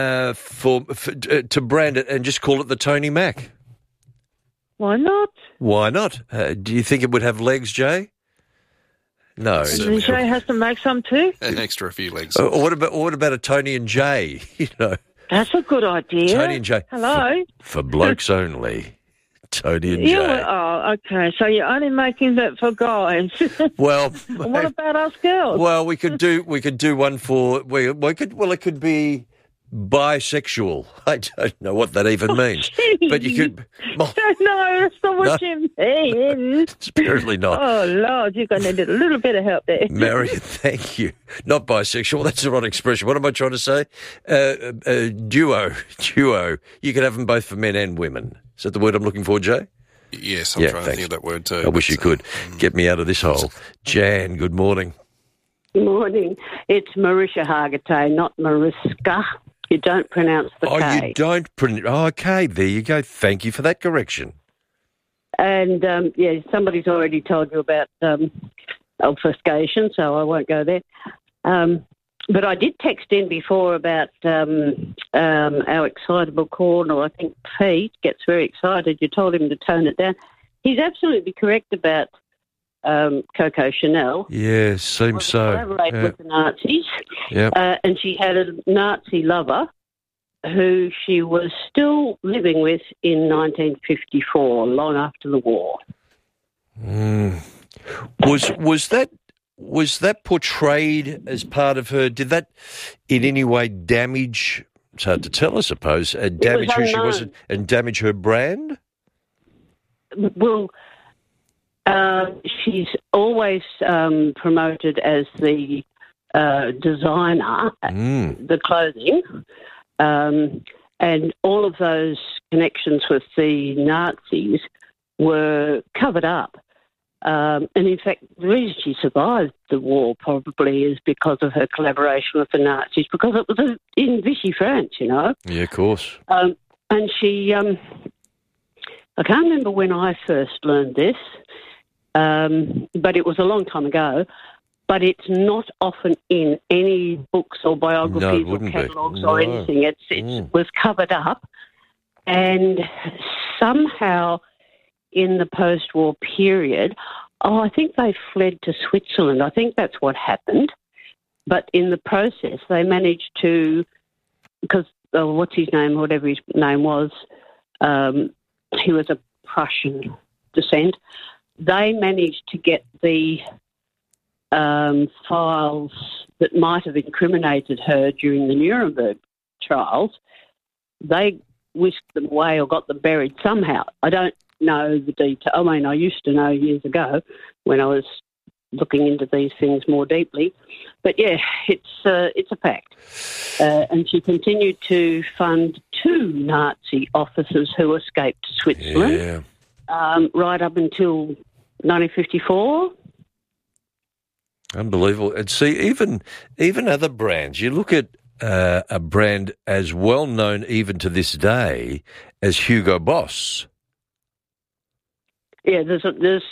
to brand it and just call it the Tony Mac. Why not? Why not? Do you think it would have legs, Jay? No. Jay has to make some too. An extra few legs. What about a Tony and Jay? You know. That's a good idea. Tony and Jay. Hello. For blokes only. Tony and Jay. Oh, okay. So you're only making that for guys. Well, what about us girls? Well, we could do one for it could be bisexual. I don't know what that even means. But you could. No, that's not what you mean. It's apparently not. Oh Lord, you're going to need a little bit of help there. Marion, thank you. Not bisexual. That's the wrong expression. What am I trying to say? Duo. You could have them both for men and women. Is that the word I'm looking for, Jay? Yes, I'm trying to think of that word too. I wish you could. Get me out of this hole. Jan, good morning. Good morning. It's Marisha Hargitay, not Mariska. You don't pronounce the K. Oh, you don't pronounce... Oh, okay, there you go. Thank you for that correction. And, somebody's already told you about obfuscation, so I won't go there. But I did text in before about our excitable corner. I think Pete gets very excited. You told him to tone it down. He's absolutely correct about Coco Chanel. Yeah, seems so. Collaborated with the Nazis. Yep. And she had a Nazi lover who she was still living with in 1954, long after the war. Was that portrayed as part of her? Did that in any way damage? It's hard to tell, I suppose. Damage who she was and damage her brand. Well, she's always promoted as the designer, the clothing, And all of those connections with the Nazis were covered up. And in fact, the reason she survived the war probably is because of her collaboration with the Nazis, because it was in Vichy France, you know. Yeah, of course. And she, I can't remember when I first learned this, but it was a long time ago. But it's not often in any books or biographies or catalogues or anything. It was covered up. And somehow in the post-war period, I think they fled to Switzerland. I think that's what happened. But in the process, they managed to, because what's his name, whatever his name was, he was a Prussian descent. They managed to get the files that might have incriminated her during the Nuremberg trials. They whisked them away or got them buried somehow. I don't know the detail. I mean, I used to know years ago when I was looking into these things more deeply. But yeah, it's a fact. And she continued to fund 2 Nazi officers who escaped to Switzerland right up until 1954. Unbelievable. And see, even other brands, you look at a brand as well known even to this day as Hugo Boss. Yeah, there's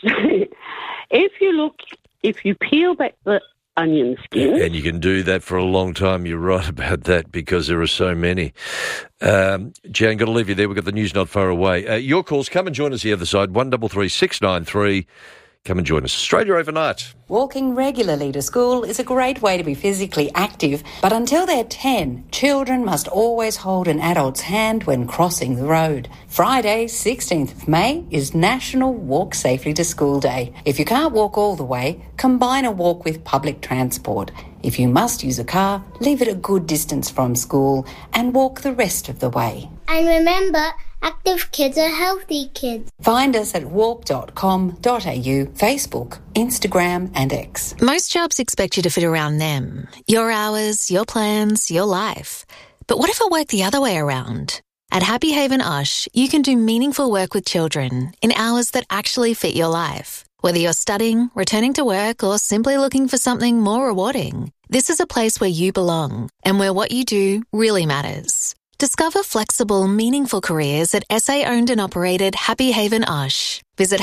if you peel back the onion skin. And you can do that for a long time. You're right about that because there are so many. Jan, got to leave you there. We've got the news not far away. Your calls, come and join us the other side, 133 693. Come and join us. Australia Overnight. Walking regularly to school is a great way to be physically active, but until they're 10, children must always hold an adult's hand when crossing the road. Friday, 16th of May, is National Walk Safely to School Day. If you can't walk all the way, combine a walk with public transport. If you must use a car, leave it a good distance from school and walk the rest of the way. And remember, active kids are healthy kids. Find us at walk.com.au, Facebook, Instagram and X. Most jobs expect you to fit around them, your hours, your plans, your life. But what if it worked the other way around? At Happy Haven Osh, you can do meaningful work with children in hours that actually fit your life. Whether you're studying, returning to work, or simply looking for something more rewarding, this is a place where you belong and where what you do really matters. Discover flexible, meaningful careers at SA-owned and operated Happy Haven Osh. Visit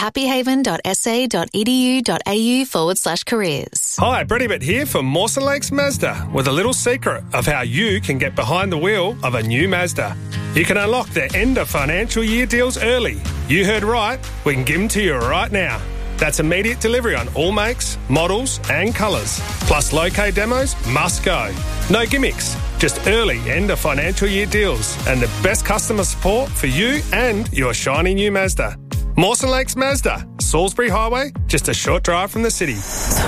happyhaven.sa.edu.au/careers. Hi, Brady Bitt here from Mawson Lakes Mazda with a little secret of how you can get behind the wheel of a new Mazda. You can unlock their end of financial year deals early. You heard right, we can give them to you right now. That's immediate delivery on all makes, models and colours. Plus low-K demos must go. No gimmicks, just early end of financial year deals and the best customer support for you and your shiny new Mazda. Mawson Lakes Mazda, Salisbury Highway, just a short drive from the city.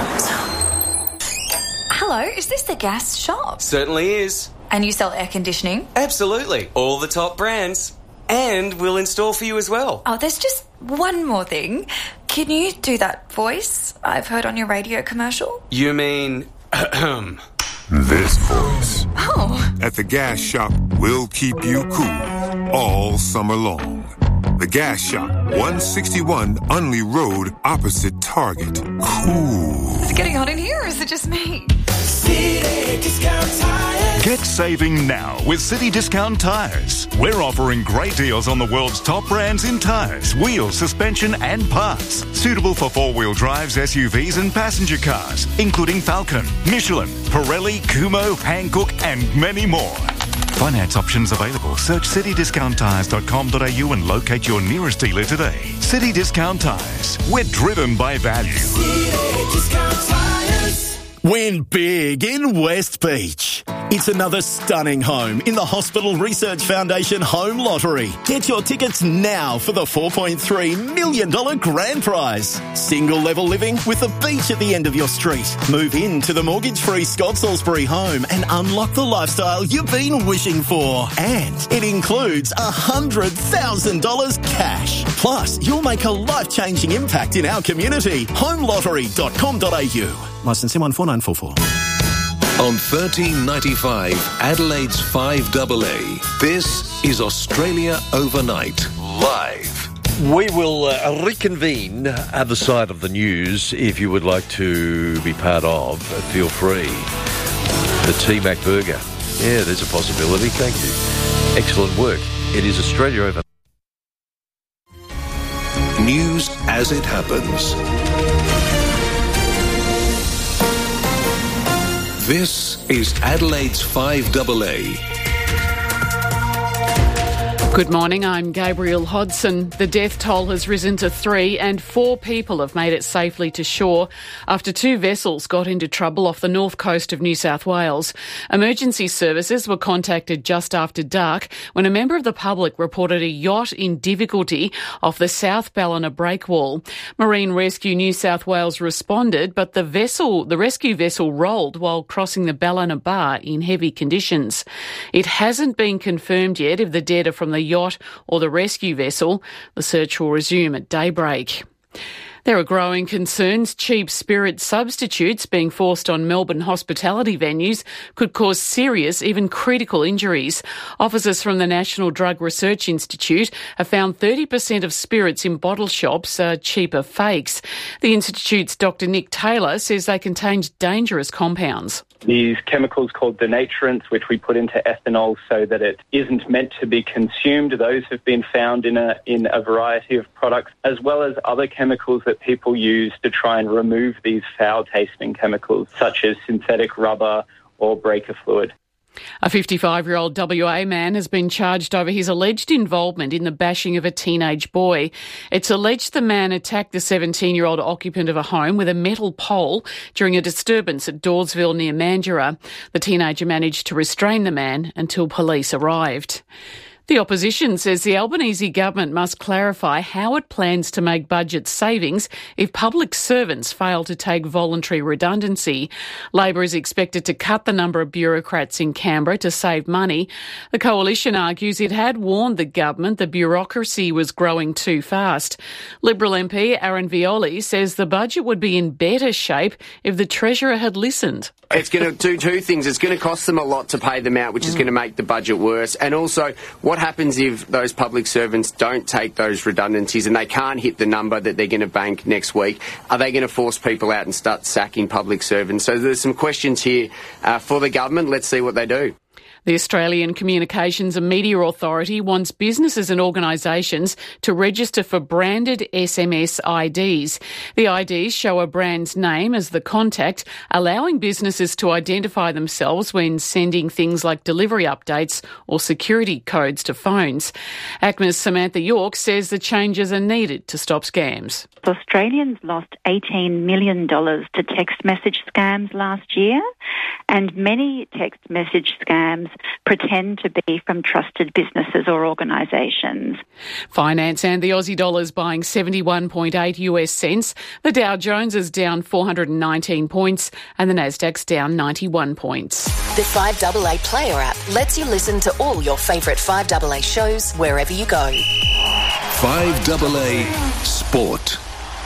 Hello, is this the gas shop? Certainly is. And you sell air conditioning? Absolutely. All the top brands. And we'll install for you as well. Oh, there's just one more thing. Can you do that voice I've heard on your radio commercial? You mean... This voice. Oh. At the gas shop, we'll keep you cool all summer long. The Gas Shop, 161 Unley Road, opposite Target. Cool. Is it getting hot in here or is it just me? City Discount Tires. Get saving now with City Discount Tires. We're offering great deals on the world's top brands in tyres, wheels, suspension and parts. Suitable for four-wheel drives, SUVs and passenger cars, including Falcon, Michelin, Pirelli, Kumho, Hankook and many more. Finance options available. Search citydiscounttires.com.au and locate your nearest dealer today. City Discount Tires. We're driven by value. City Discount Tires. Win big in West Beach. It's another stunning home in the Hospital Research Foundation Home Lottery. Get your tickets now for the $4.3 million grand prize. Single level living with a beach at the end of your street. Move into the mortgage-free Scott Salisbury home and unlock the lifestyle you've been wishing for. And it includes $100,000 cash. Plus, you'll make a life-changing impact in our community. Homelottery.com.au. Licence M14944. On 1395 Adelaide's 5AA, this is Australia Overnight, live. We will reconvene other side of the news. If you would like to be part of, feel free. The T-Mac Burger. Yeah, there's a possibility. Thank you. Excellent work. It is Australia Overnight. News as it happens. This is Adelaide's 5AA. Good morning, I'm Gabrielle Hodson. The death toll has risen to 3 and 4 people have made it safely to shore after 2 vessels got into trouble off the north coast of New South Wales. Emergency services were contacted just after dark when a member of the public reported a yacht in difficulty off the South Ballina breakwall. Marine Rescue New South Wales responded, but the rescue vessel rolled while crossing the Ballina Bar in heavy conditions. It hasn't been confirmed yet if the dead are from the yacht or the rescue vessel. The search will resume at daybreak. There are growing concerns cheap spirit substitutes being forced on Melbourne hospitality venues could cause serious, even critical injuries. Officers from the National Drug Research Institute have found 30% of spirits in bottle shops are cheaper fakes. The Institute's Dr. Nick Taylor says they contain dangerous compounds. These chemicals called denaturants, which we put into ethanol so that it isn't meant to be consumed, those have been found in a variety of products, as well as other chemicals that people use to try and remove these foul-tasting chemicals, such as synthetic rubber or breaker fluid. A 55-year-old WA man has been charged over his alleged involvement in the bashing of a teenage boy. It's alleged the man attacked the 17-year-old occupant of a home with a metal pole during a disturbance at Dawesville near Mandurah. The teenager managed to restrain the man until police arrived. The opposition says the Albanese government must clarify how it plans to make budget savings if public servants fail to take voluntary redundancy. Labor is expected to cut the number of bureaucrats in Canberra to save money. The coalition argues it had warned the government the bureaucracy was growing too fast. Liberal MP Aaron Violi says the budget would be in better shape if the Treasurer had listened. It's going to do 2 things. It's going to cost them a lot to pay them out, which is going to make the budget worse. And also, what happens if those public servants don't take those redundancies and they can't hit the number that they're going to bank next week? Are they going to force people out and start sacking public servants? So there's some questions here for the government. Let's see what they do. The Australian Communications and Media Authority wants businesses and organisations to register for branded SMS IDs. The IDs show a brand's name as the contact, allowing businesses to identify themselves when sending things like delivery updates or security codes to phones. ACMA's Samantha York says the changes are needed to stop scams. Australians lost $18 million to text message scams last year, and many text message scams pretend to be from trusted businesses or organisations. Finance and the Aussie dollar is buying 71.8 US cents. The Dow Jones is down 419 points and the Nasdaq's down 91 points. The 5AA Player app lets you listen to all your favourite 5AA shows wherever you go. 5AA Sport.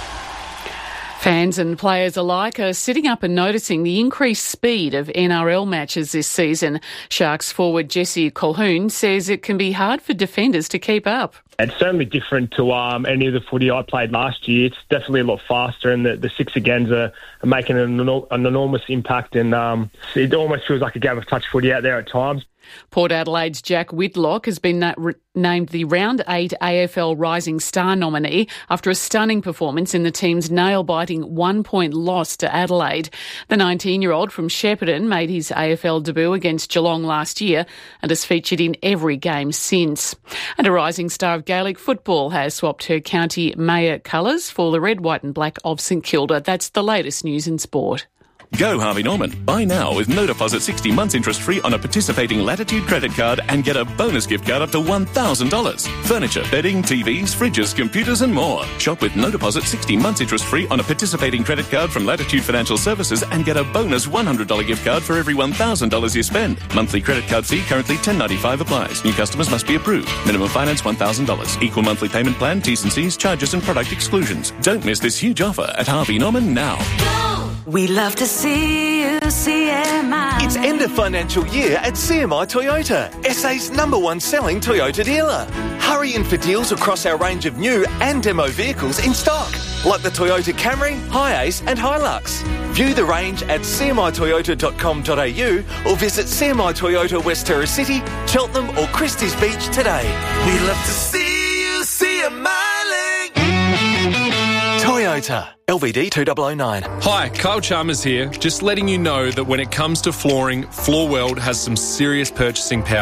Fans and players alike are sitting up and noticing the increased speed of NRL matches this season. Sharks forward Jesse Colquhoun says it can be hard for defenders to keep up. It's certainly different to any of the footy I played last year. It's definitely a lot faster, and the six agains are making an enormous impact, and it almost feels like a game of touch footy out there at times. Port Adelaide's Jack Whitlock has been named the Round 8 AFL Rising Star nominee after a stunning performance in the team's nail-biting 1-point loss to Adelaide. The 19-year-old from Shepparton made his AFL debut against Geelong last year and has featured in every game since. And a rising star of Gaelic football has swapped her county mayor colours for the red, white and black of St Kilda. That's the latest news in sport. Go Harvey Norman. Buy now with no deposit 60 months interest free on a participating Latitude credit card and get a bonus gift card up to $1,000. Furniture, bedding, TVs, fridges, computers and more. Shop with no deposit 60 months interest free on a participating credit card from Latitude Financial Services and get a bonus $100 gift card for every $1,000 you spend. Monthly credit card fee currently $10.95 applies. New customers must be approved. Minimum finance $1,000. Equal monthly payment plan, T's and C's, charges and product exclusions. Don't miss this huge offer at Harvey Norman now. We love to see you, CMI. It's end of financial year at CMI Toyota, SA's #1 selling Toyota dealer. Hurry in for deals across our range of new and demo vehicles in stock, like the Toyota Camry, Hiace and Hilux. View the range at cmitoyota.com.au or visit CMI Toyota West Terrace City, Cheltenham or Christie's Beach today. We love to see you smiling. Toyota. LVD 2009. Hi, Kyle Chalmers here. Just letting you know that when it comes to flooring, Floor World has some serious purchasing power.